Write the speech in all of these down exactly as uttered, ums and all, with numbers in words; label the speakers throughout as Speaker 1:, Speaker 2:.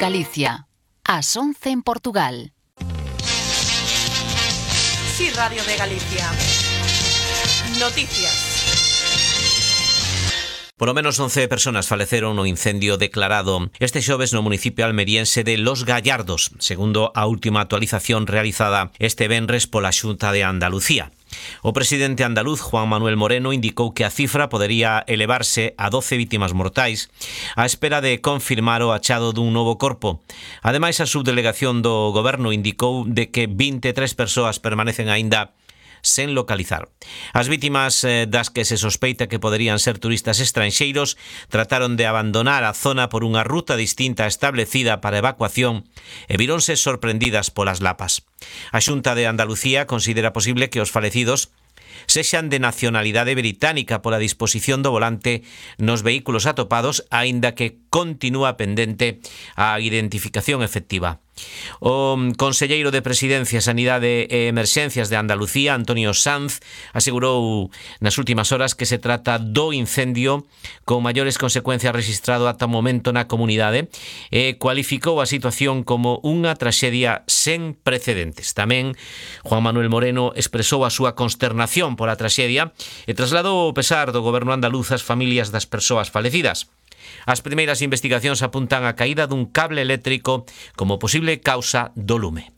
Speaker 1: Galicia, ás once en Portugal.
Speaker 2: Sí, Radio de Galicia. Noticias.
Speaker 3: Polo menos once personas faleceron no incendio declarado este xoves no municipio almeriense de Los Gallardos, segundo a última actualización realizada este venres pola Xunta de Andalucía. O presidente andaluz, Juan Manuel Moreno, indicou que a cifra podería elevarse a doce vítimas mortais á espera de confirmar o achado dun novo corpo. Ademais, a subdelegación do goberno indicou de que vinte e tres persoas permanecen aínda sen localizar. As vítimas eh, das que se sospeita que poderían ser turistas estranxeiros trataron de abandonar a zona por unha ruta distinta establecida para evacuación e vironse sorprendidas polas lapas. A Xunta de Andalucía considera posible que os falecidos sexan de nacionalidade británica pola disposición do volante nos vehículos atopados, aínda que continúa pendente a identificación efectiva. O conselleiro de Presidencia, Sanidade e Emerxencias de Andalucía, Antonio Sanz, asegurou nas últimas horas que se trata do incendio con maiores consecuencias registrado ata o momento na comunidade e cualificou a situación como unha traxedia sen precedentes. Tamén Juan Manuel Moreno expresou a súa consternación pola traxedia e trasladou o pesar do goberno andaluz ás familias das persoas falecidas. As primeiras investigacións apuntan a caída dun cable eléctrico como posible causa do lume.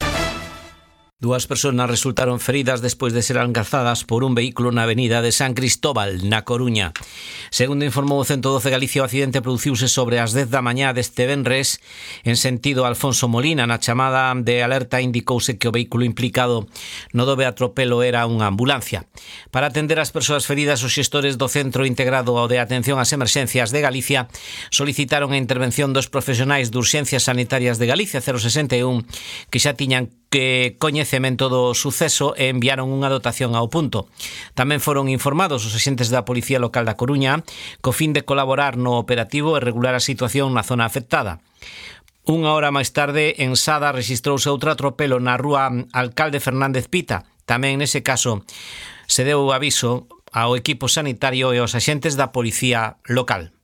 Speaker 3: Dúas persoas resultaron feridas despois de ser alcanzadas por un vehículo na avenida de San Cristóbal, na Coruña. Segundo informou o ciento doce Galicia, o accidente produciuse sobre as dez da mañá deste venres en sentido Alfonso Molina. Na chamada de alerta indicouse que o vehículo implicado no dobre atropelo era unha ambulancia. Para atender as persoas feridas, os xestores do Centro Integrado de Atención ás Emerxencias de Galicia solicitaron a intervención dos profesionais de Urxencias Sanitarias de Galicia cero sesenta e un que xa tiñan que coñecemento do suceso e enviaron unha dotación ao punto. Tamén foron informados os axentes da Policía Local da Coruña co fin de colaborar no operativo e regular a situación na zona afectada. Unha hora máis tarde, en Sada, rexistrouse outro atropelo na rúa Alcalde Fernández Pita. Tamén nese caso se deu aviso ao equipo sanitario e aos axentes da Policía Local.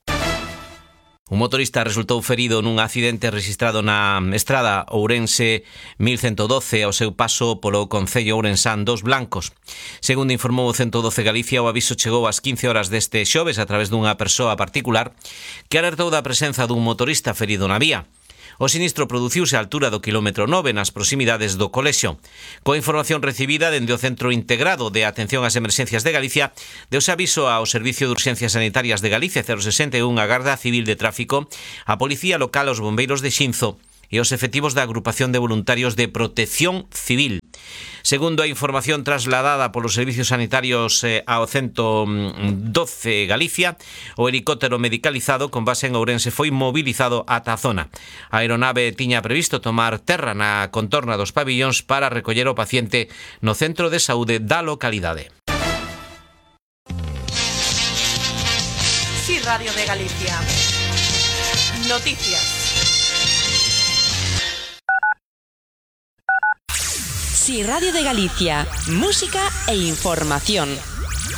Speaker 3: Un motorista resultou ferido nun accidente registrado na estrada Ourense mil ciento doce ao seu paso polo concello ourensán dos Blancos. Segundo informou o ciento doce Galicia, o aviso chegou ás quince horas deste xoves a través dunha persoa particular que alertou da presenza dun motorista ferido na vía. O sinistro produciuse á altura do quilómetro nove nas proximidades do colexio. Coa información recibida dende o Centro Integrado de Atención ás Emerxencias de Galicia, deuse aviso ao Servicio de Urxencias Sanitarias de Galicia cero sesenta e un, a Garda Civil de Tráfico, a Policía Local, os bombeiros de Xinzo e os efectivos da Agrupación de Voluntarios de Protección Civil. Segundo a información trasladada polos servicios sanitarios eh, ao ciento doce Galicia, o helicóptero medicalizado con base en Ourense foi mobilizado ata a zona. A aeronave tiña previsto tomar terra na contorna dos pabillóns para recoller o paciente no centro de saúde da localidade.
Speaker 2: Sí, Radio de Galicia. Noticias.
Speaker 4: Sí, Radio de Galicia, música e información.